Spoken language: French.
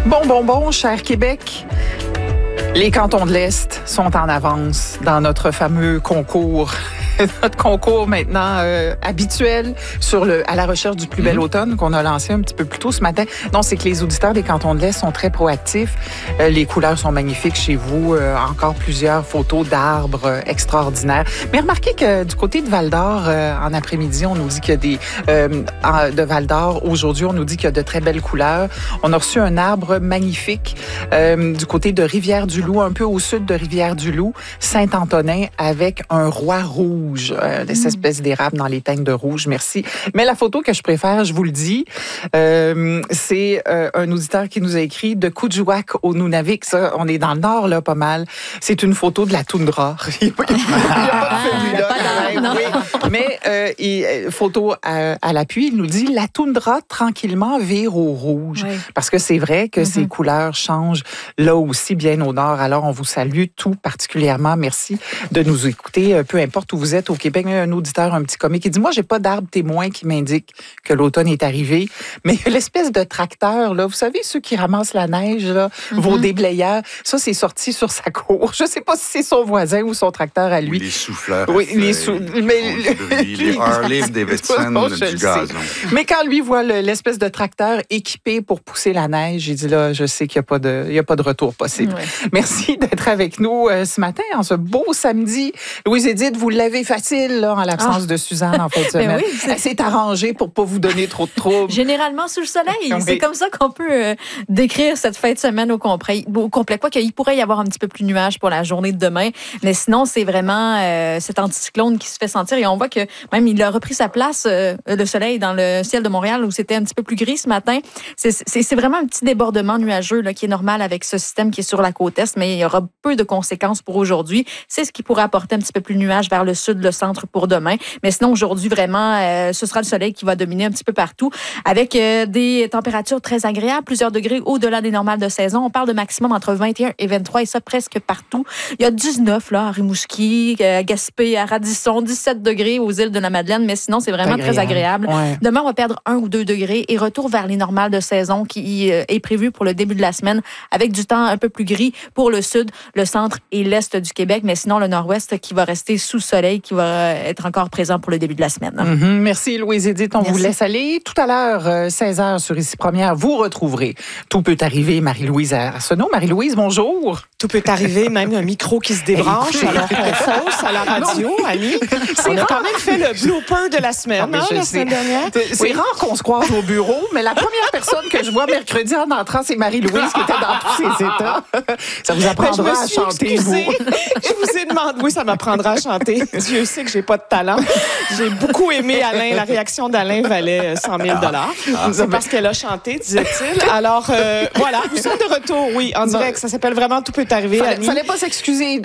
Bon, cher Québec. Les cantons de l'Est sont en avance dans notre fameux concours. Notre concours maintenant habituel à la recherche du plus bel automne qu'on a lancé un petit peu plus tôt ce matin. Non, c'est que les auditeurs des cantons de l'Est sont très proactifs. Les couleurs sont magnifiques chez vous. Encore plusieurs photos d'arbres extraordinaires. Mais remarquez que du côté de Val-d'Or, en après-midi, on nous dit qu'il y a de Val-d'Or, aujourd'hui, on nous dit qu'il y a de très belles couleurs. On a reçu un arbre magnifique du côté de Rivière-du-Loup, un peu au sud de Rivière-du-Loup, Saint-Antonin, avec un roi rouge. Des espèces d'érable dans les teintes de rouge, merci. Mais la photo que je préfère, je vous le dis, c'est un auditeur qui nous a écrit de Coudjouac au Nunavik. Ça, on est dans le nord, là, pas mal. C'est une photo de la toundra. Il n'y a pas de celui-là. Oui. Mais photo à l'appui, il nous dit la toundra tranquillement vire au rouge. Oui. Parce que c'est vrai que ces couleurs changent là aussi bien au nord. Alors, on vous salue tout particulièrement. Merci de nous écouter, peu importe où vous êtes au Québec. Un auditeur, un petit comique, qui dit, moi, j'ai pas d'arbre témoin qui m'indique que l'automne est arrivé, mais l'espèce de tracteur, là, vous savez, ceux qui ramassent la neige, là, vos déblayeurs, ça, c'est sorti sur sa cour. Je sais pas si c'est son voisin ou son tracteur à lui. Les souffleurs. Oui, les Harley Davidson du gazon. Mais quand lui voit l'espèce de tracteur équipé pour pousser la neige, il dit là, je sais qu'il n'y a pas de retour possible. Ouais. Merci d'être avec nous ce matin, en ce beau samedi. Louise-Édith, vous l'avez facile là, en l'absence de Suzanne en fin de semaine. Oui, elle s'est arrangée pour pas vous donner trop de troubles. Généralement sous le soleil. Oui. C'est comme ça qu'on peut décrire cette fin de semaine au complet. Quoi qu'il pourrait y avoir un petit peu plus de nuages pour la journée de demain. Mais sinon, c'est vraiment cet anticyclone qui se fait sentir. Et on voit que même il a repris sa place, le soleil, dans le ciel de Montréal où c'était un petit peu plus gris ce matin. C'est vraiment un petit débordement nuageux là, qui est normal avec ce système qui est sur la côte est, mais il y aura peu de conséquences pour aujourd'hui. C'est ce qui pourrait apporter un petit peu plus de nuages vers le sud, le centre pour demain. Mais sinon, aujourd'hui, vraiment, ce sera le soleil qui va dominer un petit peu partout avec des températures très agréables, plusieurs degrés au-delà des normales de saison. On parle de maximum entre 21 et 23 et ça presque partout. Il y a 19 là, à Rimouski, à Gaspé, à Radisson, 17 degrés aux îles de la Madeleine, mais sinon, c'est vraiment très agréable. Ouais. Demain, on va perdre 1 ou 2 degrés et retour vers les normales de saison qui est prévu pour le début de la semaine avec du temps un peu plus gris pour le sud, le centre et l'est du Québec, mais sinon, le nord-ouest qui va rester sous soleil, qui va être encore présent pour le début de la semaine. Merci, Louise-Édith. On vous laisse aller. Tout à l'heure, 16h sur Ici Première, vous retrouverez Tout peut arriver, Marie-Louise Arsenault. Marie-Louise, bonjour. Tout peut arriver, même un micro qui se débranche alors qu'on fausse à la radio, Annie. On a quand même fait le blooper de la semaine, la semaine dernière. C'est rare qu'on se croise au bureau, mais la première personne que je vois mercredi en entrant, c'est Marie-Louise qui était dans tous ses états. Ça vous apprendra à chanter, vous. Je vous ai demandé, oui, ça m'apprendra à chanter. Dieu sait que j'ai pas de talent. J'ai beaucoup aimé Alain. La réaction d'Alain valait 100 000 $. C'est parce qu'elle a chanté, disait-il. Alors, voilà, nous sommes de retour, oui, en direct. Ça s'appelle vraiment Tout peut arriver, Annie. Fallait pas s'excuser.